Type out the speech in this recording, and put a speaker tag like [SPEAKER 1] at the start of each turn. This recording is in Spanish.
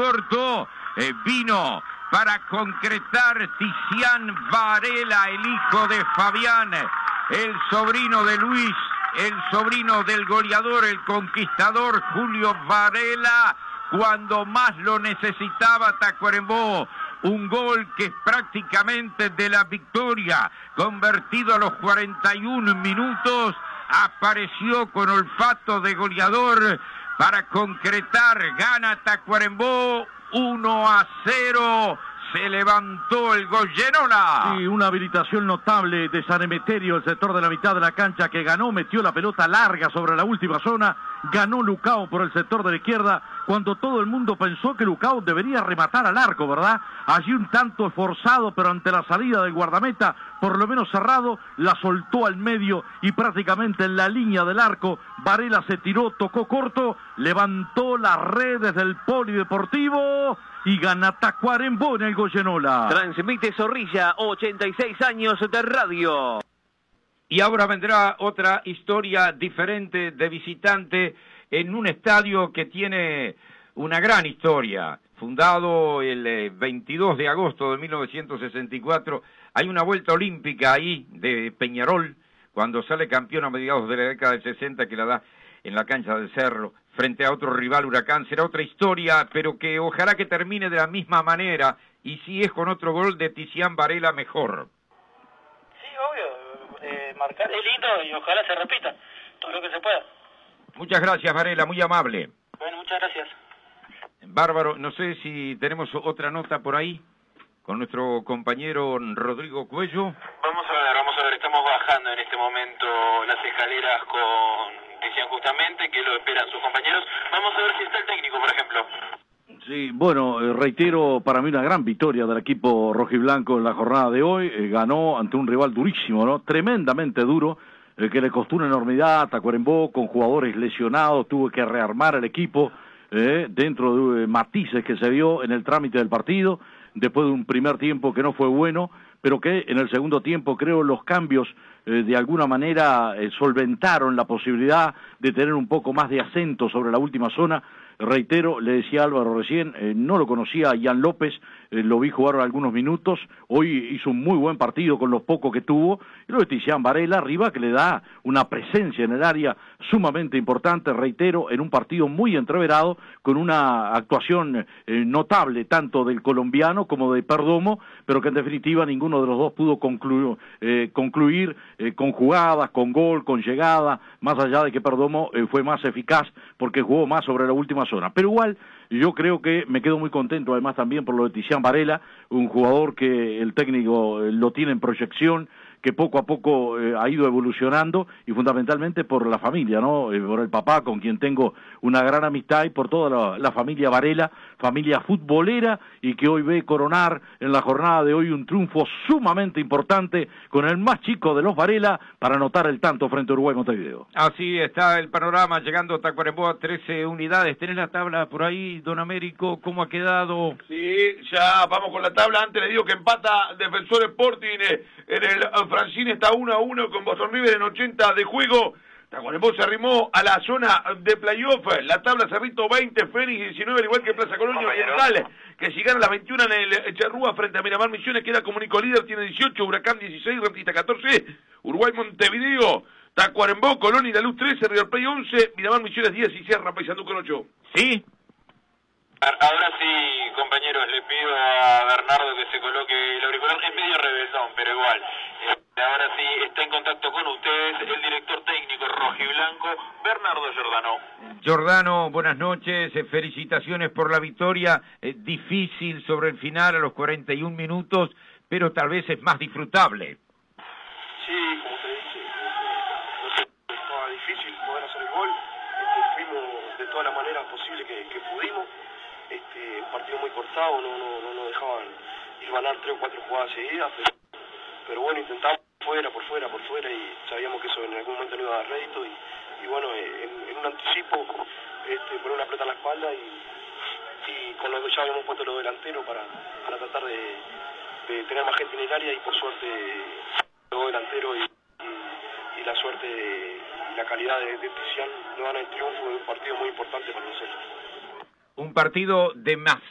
[SPEAKER 1] corto, vino para concretar Tizián Varela, el hijo de Fabián, el sobrino de Luis, el sobrino del goleador, el conquistador Julio Varela, cuando más lo necesitaba Tacuarembó. Un gol que es prácticamente de la victoria, convertido a los 41 minutos, apareció con olfato de goleador para concretar, gana Tacuarembó 1-0, se levantó el Goyenola.
[SPEAKER 2] Sí, una habilitación notable de San Emeterio, el sector de la mitad de la cancha, que ganó, metió la pelota larga sobre la última zona, ganó Lucao por el sector de la izquierda, cuando todo el mundo pensó que Lucao debería rematar al arco, ¿verdad? Allí un tanto esforzado, pero ante la salida del guardameta, por lo menos cerrado, la soltó al medio y prácticamente en la línea del arco, Varela se tiró, tocó corto, levantó las redes del polideportivo y gana Tacuarembó en el Goyenola.
[SPEAKER 3] Transmite Zorrilla, 86 años de radio.
[SPEAKER 1] Y ahora vendrá otra historia diferente de visitante en un estadio que tiene una gran historia. Fundado el 22 de agosto de 1964, hay una vuelta olímpica ahí de Peñarol, cuando sale campeón a mediados de la década del 60, que la da en la cancha del Cerro, frente a otro rival Huracán. Será otra historia, pero que ojalá que termine de la misma manera, y si es con otro gol de Tizián Varela, mejor.
[SPEAKER 4] Sí, obvio, marcar es lindo y ojalá se repita todo lo que se pueda.
[SPEAKER 1] Muchas gracias, Varela, muy amable.
[SPEAKER 4] Bueno, muchas gracias.
[SPEAKER 1] Bárbaro, no sé si tenemos otra nota por ahí con nuestro compañero Rodrigo Cuello.
[SPEAKER 5] Vamos a ver, estamos bajando en este momento las escaleras con Tizián justamente, que lo esperan sus compañeros. Vamos a ver si está el técnico, por ejemplo.
[SPEAKER 2] Sí, bueno, reitero, para mí una gran victoria del equipo rojiblanco en la jornada de hoy. Ganó ante un rival durísimo, ¿no? Tremendamente duro, que le costó una enormidad a Tacuarembó, con jugadores lesionados, tuvo que rearmar el equipo dentro de matices que se vio en el trámite del partido, después de un primer tiempo que no fue bueno, pero que en el segundo tiempo creo los cambios de alguna manera solventaron la posibilidad de tener un poco más de acento sobre la última zona. Reitero, le decía Álvaro recién, no lo conocía a Ian López, lo vi jugar algunos minutos, hoy hizo un muy buen partido con los pocos que tuvo, y lo de Tizián Varela arriba, que le da una presencia en el área sumamente importante, reitero, en un partido muy entreverado, con una actuación notable, tanto del colombiano como de Perdomo, pero que en definitiva ninguno de los dos pudo concluir con jugadas, con gol, con llegada, más allá de que Perdomo fue más eficaz, porque jugó más sobre la última zona. Pero igual, yo creo que me quedo muy contento, además también por lo de Tizián Varela, un jugador que el técnico lo tiene en proyección, que poco a poco ha ido evolucionando, y fundamentalmente por la familia, ¿no? Por el papá, con quien tengo una gran amistad, y por toda la familia Varela, familia futbolera, y que hoy ve coronar en la jornada de hoy un triunfo sumamente importante con el más chico de los Varela para anotar el tanto frente a Uruguay Montevideo.
[SPEAKER 1] Así está el panorama, llegando Tacuarembó a 13 unidades. ¿Tenés la tabla por ahí, don Américo? ¿Cómo ha quedado?
[SPEAKER 6] Sí, ya vamos con la tabla. Antes le digo que empata Defensor Sporting en el Francine, está 1-1 con Boston River en 80 de juego. Tacuarembó se arrimó a la zona de playoff. La tabla Cerrito 20, Fénix 19, al igual que Plaza Colonia Oriental, que si gana las 21 en el Charrúa frente a Miramar Misiones, queda como único líder, tiene 18, Huracán 16, Rentista 14, Uruguay Montevideo, Tacuarembó, Colón y La Luz 13, River Plate 11, Miramar Misiones 10 y Sierra Paysandú con 8.
[SPEAKER 1] ¿Sí?
[SPEAKER 5] Ahora sí, compañeros, le pido a Bernardo que se coloque el auricular. Es medio rebeldón, pero igual. Ahora sí, está en contacto con ustedes el director técnico rojiblanco, Bernardo Giordano.
[SPEAKER 1] Giordano, buenas noches, felicitaciones por la victoria, difícil sobre el final a los 41 minutos, pero tal vez es más disfrutable.
[SPEAKER 7] Sí, como te dije, estaba difícil poder hacer el gol, fuimos de todas las maneras posibles que pudimos, un partido muy cortado, no nos dejaban ir ganar 3 o 4 jugadas seguidas, pero bueno, intentamos por fuera, y sabíamos que eso en algún momento no iba a dar rédito, y bueno, en un anticipo, poner una pelota a la espalda, y con lo que ya habíamos puesto los delanteros para tratar de tener más gente en el área, y por suerte los delanteros y la suerte y la calidad de Tizián nos dan el triunfo de un partido muy importante para nosotros.
[SPEAKER 1] Un partido de más